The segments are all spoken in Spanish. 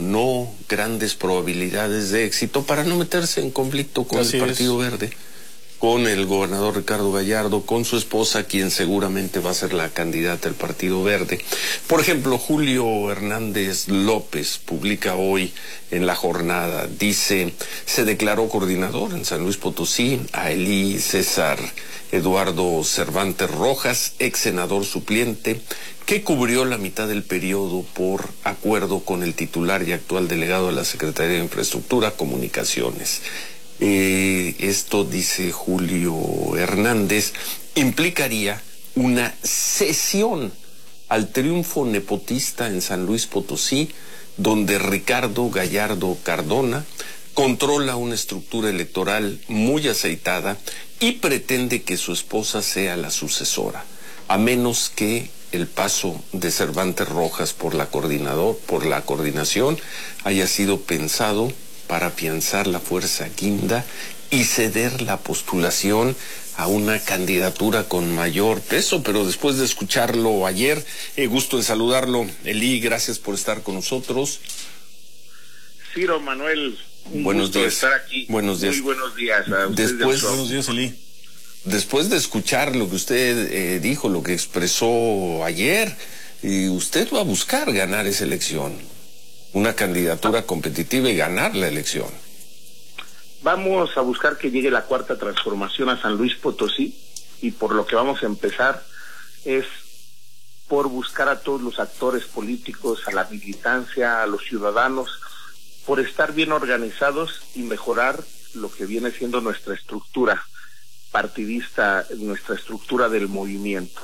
no grandes probabilidades de éxito para no meterse en conflicto con el Partido Verde, con el gobernador Ricardo Gallardo, con su esposa, quien seguramente va a ser la candidata del Partido Verde. Por ejemplo, Julio Hernández López publica hoy en La Jornada, dice, se declaró coordinador en San Luis Potosí a Elí César Eduardo Cervantes Rojas, ex senador suplente, que cubrió la mitad del periodo por acuerdo con el titular y actual delegado de la Secretaría de Infraestructura, Comunicaciones. Esto, dice Julio Hernández, implicaría una cesión al triunfo nepotista en San Luis Potosí, donde Ricardo Gallardo Cardona controla una estructura electoral muy aceitada y pretende que su esposa sea la sucesora, a menos que el paso de Cervantes Rojas por la coordinación haya sido pensado para afianzar la fuerza guinda y ceder la postulación a una candidatura con mayor peso. Pero después de escucharlo ayer, gusto en saludarlo. Elí, gracias por estar con nosotros. Ciro, Manuel, buenos días. Estar aquí. Buenos días. Muy buenos días a ustedes. Buenos días, Elí. Después de escuchar lo que usted dijo, lo que expresó ayer, usted va a buscar ganar esa elección, una candidatura competitiva y ganar la elección. Vamos a buscar que llegue la cuarta transformación a San Luis Potosí, y por lo que vamos a empezar es por buscar a todos los actores políticos, a la militancia, a los ciudadanos, por estar bien organizados y mejorar lo que viene siendo nuestra estructura partidista, nuestra estructura del movimiento.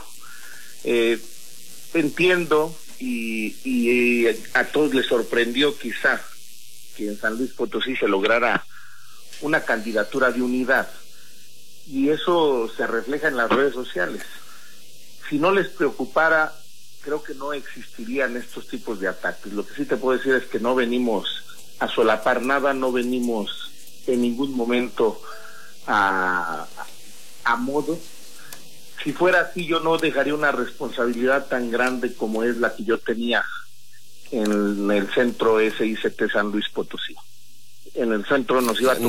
Entiendo y a todos les sorprendió quizá que en San Luis Potosí se lograra una candidatura de unidad, y eso se refleja en las redes sociales. Si no les preocupara, creo que no existirían estos tipos de ataques. Lo que sí te puedo decir es que no venimos a solapar nada, no venimos en ningún momento a modo. Si fuera así, yo no dejaría una responsabilidad tan grande como es la que yo tenía en el centro SICT San Luis Potosí. En el centro nos iba a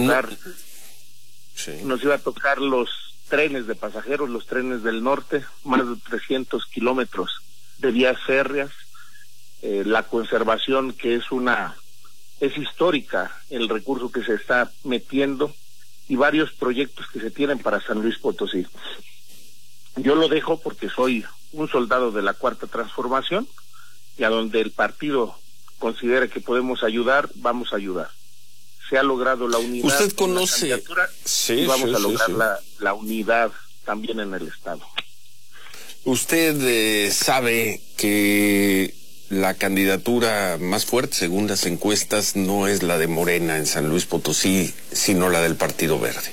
tocar los trenes de pasajeros, los trenes del norte, más de 300 kilómetros de vías férreas, la conservación, que es histórica el recurso que se está metiendo, y varios proyectos que se tienen para San Luis Potosí. Yo lo dejo porque soy un soldado de la Cuarta Transformación, y a donde el partido considere que podemos ayudar, vamos a ayudar. Se ha logrado la unidad. Usted conoce, y vamos a lograr la unidad también en el Estado. Usted sabe que la candidatura más fuerte, según las encuestas, no es la de Morena en San Luis Potosí, sino la del Partido Verde.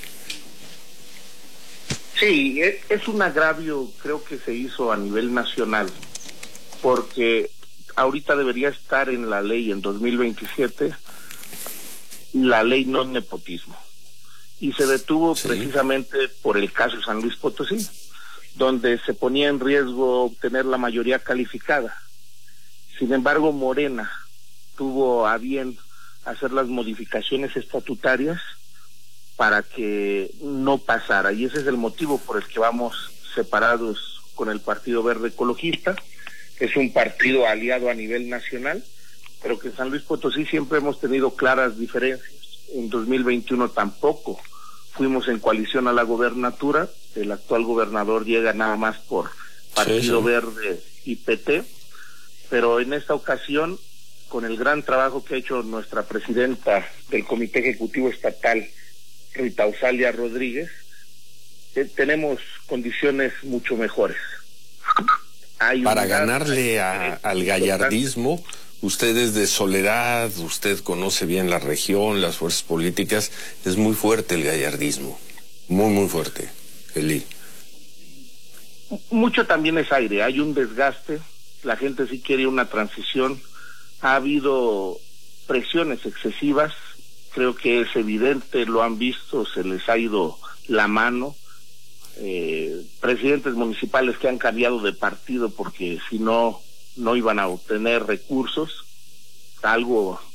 Sí, es un agravio, creo que se hizo a nivel nacional, porque ahorita debería estar en la ley en 2027 la ley no nepotismo, y se detuvo precisamente por el caso San Luis Potosí, donde se ponía en riesgo obtener la mayoría calificada. Sin embargo, Morena tuvo a bien hacer las modificaciones estatutarias para que no pasara, y ese es el motivo por el que vamos separados con el Partido Verde Ecologista. Es un partido aliado a nivel nacional, pero que en San Luis Potosí siempre hemos tenido claras diferencias. En 2021 tampoco fuimos en coalición a la gobernatura. El actual gobernador llega nada más por Partido Verde y PT, pero en esta ocasión, con el gran trabajo que ha hecho nuestra presidenta del Comité Ejecutivo Estatal, Rita Osalia Rodríguez, tenemos condiciones mucho mejores. Para ganarle al gallardismo, usted es de Soledad, usted conoce bien la región, las fuerzas políticas, es muy fuerte el gallardismo, muy, muy fuerte, Elí. Mucho también es aire, hay un desgaste, la gente sí quiere una transición, ha habido presiones excesivas, creo que es evidente, lo han visto, se les ha ido la mano. Presidentes municipales que han cambiado de partido porque si no, no iban a obtener recursos, algo